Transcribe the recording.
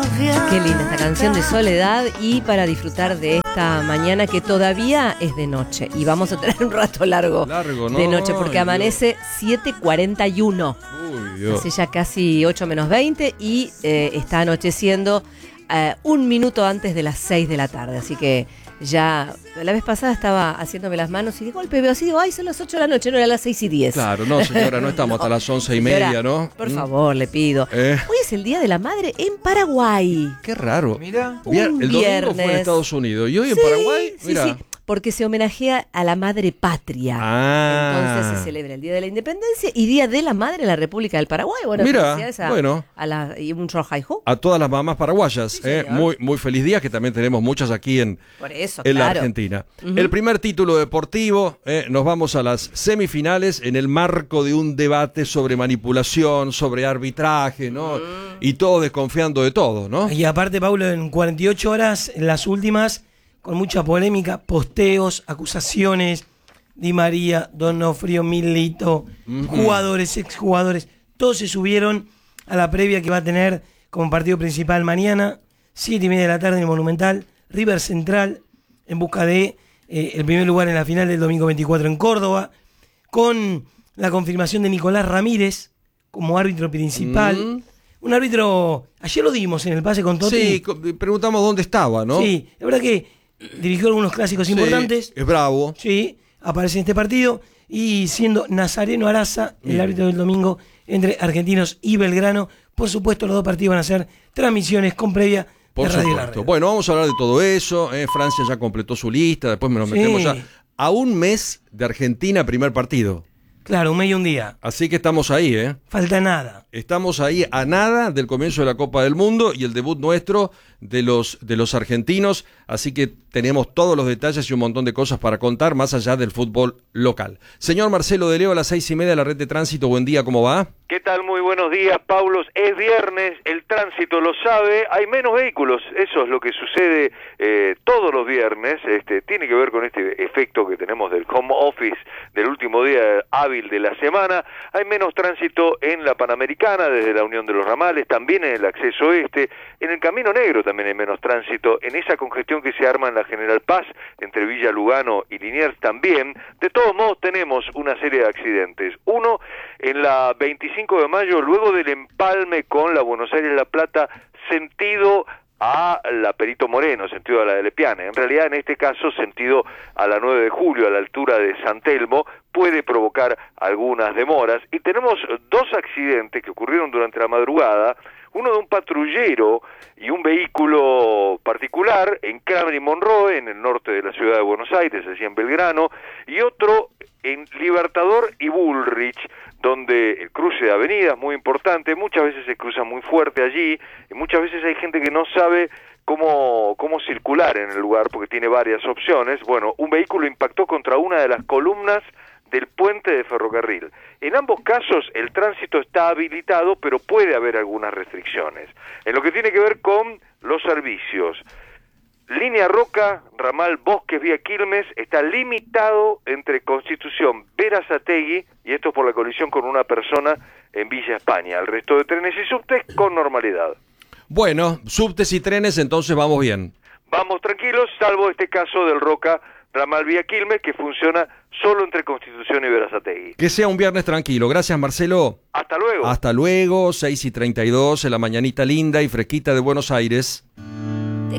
Qué linda esta canción de Soledad, y para disfrutar de esta mañana que todavía es de noche y vamos a tener un rato largo ¿no? De noche porque amanece 7:41. Hace ya casi 8 menos 20 y está anocheciendo un minuto antes de las 6 de la tarde, así que ya la vez pasada estaba haciéndome las manos y de golpe veo así, digo, ay, son las 8 de la noche, no era las 6:10. Claro, no señora, no estamos hasta las 11:30, señora, ¿no? Por favor, le pido. Hoy es el Día de la Madre en Paraguay. Qué raro. Mira, el domingo fue en Estados Unidos y hoy en Paraguay, mira. Sí, porque se homenajea a la madre patria. Entonces se celebra el Día de la Independencia y Día de la Madre en la República del Paraguay. Bueno, mira, y un Rojaijú. A todas las mamás paraguayas, sí, muy feliz día, que también tenemos muchas aquí en la Argentina. El primer título deportivo, nos vamos a las semifinales en el marco de un debate sobre manipulación, sobre arbitraje, ¿no? Y todo desconfiando de todo, ¿no? Y aparte, Paulo, en 48 horas, en las últimas, con mucha polémica, posteos, acusaciones, Di María, Donofrio, Milito, jugadores, exjugadores, todos se subieron a la previa que va a tener como partido principal mañana, 7:30 de la tarde en el Monumental, River Central, en busca de el primer lugar en la final del domingo 24 en Córdoba, con la confirmación de Nicolás Ramírez como árbitro principal. Un árbitro, ayer lo dimos en el pase con Totti. Sí, preguntamos dónde estaba, ¿no? Sí, la verdad que dirigió algunos clásicos importantes. Es bravo. Sí, aparece en este partido. Y siendo Nazareno Araza el árbitro del domingo entre Argentinos y Belgrano. Por supuesto, los dos partidos van a ser transmisiones con previa por de Radio supuesto. La Red. Bueno, vamos a hablar de todo eso. Francia ya completó su lista. Después nos metemos ya a un mes de Argentina, primer partido. Claro, un mes y un día. Así que estamos ahí, Falta nada. Estamos ahí a nada del comienzo de la Copa del Mundo y el debut nuestro de los argentinos. Así que tenemos todos los detalles y un montón de cosas para contar más allá del fútbol local. Señor Marcelo de Leo, a las 6:30 de la Red de Tránsito. Buen día, ¿cómo va? ¿Qué tal? Muy buenos días, Paulos. Es viernes, el tránsito lo sabe, hay menos vehículos. Eso es lo que sucede todos los viernes. Tiene que ver con este efecto que tenemos del home office, del último día hábil de la semana. Hay menos tránsito en la Panamericana, desde la Unión de los Ramales, también en el acceso oeste. En el Camino Negro también hay menos tránsito. En esa congestión que se arma en la General Paz, entre Villa Lugano y Liniers también. De todos modos tenemos una serie de accidentes. Uno en la 25 de mayo, luego del empalme con la Buenos Aires-La Plata, sentido a la Perito Moreno, sentido a la de Lepiane. En realidad, en este caso, sentido a la 9 de julio, a la altura de San Telmo, puede provocar algunas demoras. Y tenemos dos accidentes que ocurrieron durante la madrugada, uno de un patrullero y un vehículo particular en Kramer y Monroe, en el norte de la ciudad de Buenos Aires, allí en Belgrano, y otro en Libertador y Bullrich, donde el cruce de avenidas muy importante, muchas veces se cruza muy fuerte allí, y muchas veces hay gente que no sabe cómo circular en el lugar, porque tiene varias opciones. Bueno, un vehículo impactó contra una de las columnas del puente de ferrocarril. En ambos casos el tránsito está habilitado, pero puede haber algunas restricciones. En lo que tiene que ver con los servicios, Línea Roca, ramal Bosques vía Quilmes, está limitado entre Constitución, Berazategui, y esto por la colisión con una persona en Villa España. El resto de trenes y subtes con normalidad. Bueno, subtes y trenes, entonces vamos bien. Vamos tranquilos, salvo este caso del Roca, ramal vía Quilmes, que funciona solo entre Constitución y Berazategui. Que sea un viernes tranquilo. Gracias, Marcelo. Hasta luego. Hasta luego, 6:32 en la mañanita linda y fresquita de Buenos Aires.